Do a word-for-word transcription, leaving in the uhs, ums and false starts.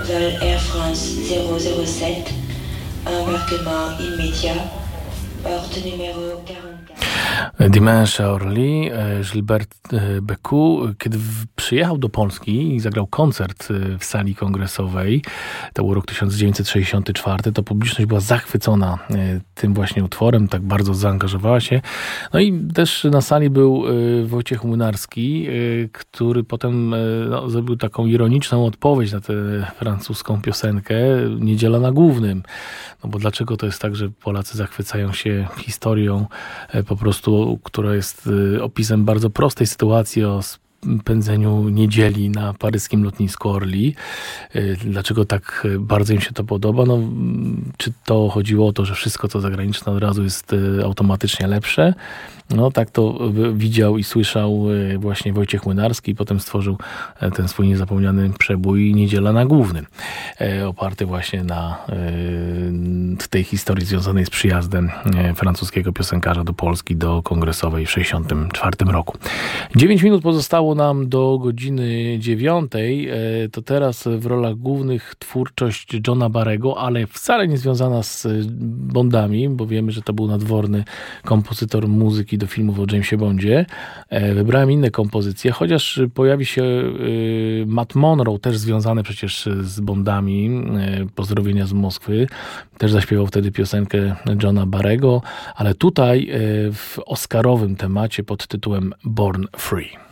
Vol Air France zéro zéro sept, embarquement immédiat, porte numéro quarante-quatre. Dimanche Orly, Gilbert Bécaud, kiedy w, przyjechał do Polski i zagrał koncert w sali kongresowej, to był rok tysiąc dziewięćset sześćdziesiąty czwarty, to publiczność była zachwycona tym właśnie utworem, tak bardzo zaangażowała się. No i też na sali był Wojciech Młynarski, który potem no, zrobił taką ironiczną odpowiedź na tę francuską piosenkę Niedziela na Głównym. No bo dlaczego to jest tak, że Polacy zachwycają się historią po prostu, która jest opisem bardzo prostej sytuacji o spędzeniu niedzieli na paryskim lotnisku Orly. Dlaczego tak bardzo im się to podoba? No, czy to chodziło o to, że wszystko co zagraniczne od razu jest automatycznie lepsze? No tak to widział i słyszał właśnie Wojciech Młynarski i potem stworzył ten swój niezapomniany przebój Niedziela na Głównym, oparty właśnie na tej historii związanej z przyjazdem francuskiego piosenkarza do Polski, do kongresowej w sześćdziesiątym czwartym roku. Dziewięć minut pozostało nam do godziny dziewiątej. To teraz w rolach głównych twórczość Johna Barrego, ale wcale nie związana z Bondami, bo wiemy, że to był nadworny kompozytor muzyki do filmów o Jamesie Bondzie. Wybrałem inne kompozycje, chociaż pojawi się Matt Monro, też związany przecież z Bondami. Pozdrowienia z Moskwy. Też zaśpiewał wtedy piosenkę Johna Barrego, ale tutaj w oscarowym temacie pod tytułem Born Free.